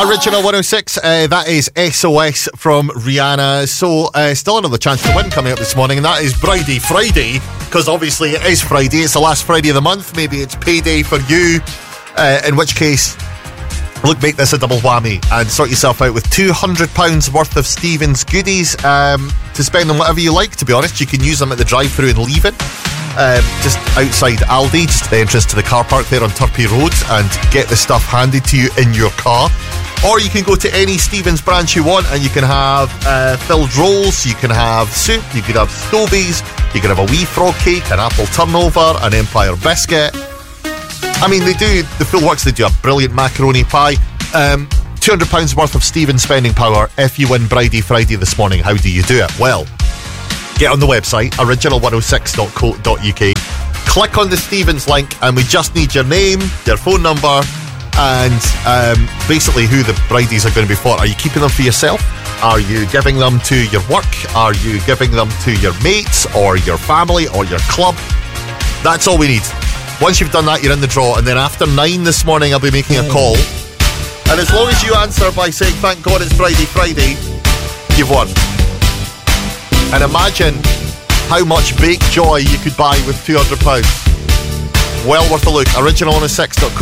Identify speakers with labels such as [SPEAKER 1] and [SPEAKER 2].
[SPEAKER 1] Original 106, that is SOS from Rihanna. So, still another chance to win coming up this morning, and that is Bridie Friday, because obviously it is Friday, it's the last Friday of the month, maybe it's payday for you, in which case, look, make this a double whammy and sort yourself out with £200 worth of Stevens goodies to spend on whatever you like. To be honest, you can use them at the drive-thru and leave it. Just outside Aldi, just at the entrance to the car park there on Turpey Road, and get the stuff handed to you in your car. Or you can go to any Stevens branch you want and you can have filled rolls, you can have soup, you can have stovies, you can have a wee frog cake, an apple turnover, an Empire biscuit. I mean, they do the full works. They do a brilliant macaroni pie. £200 worth of Stevens spending power if you win Bridie Friday this morning. How do you do it? Well, get on the website, original106.co.uk, click on the Stevens link, and we just need your name, your phone number, and basically who the Bridies are going to be for. Are you keeping them for yourself? Are you giving them to your work? Are you giving them to your mates or your family or your club? That's all we need. Once you've done that, you're in the draw, and then after 9 this morning I'll be making a call, and as long as you answer by saying thank God it's Bridie Friday, you've won. And imagine how much baked joy you could buy with £200. Well worth a look. Original106.co.uk.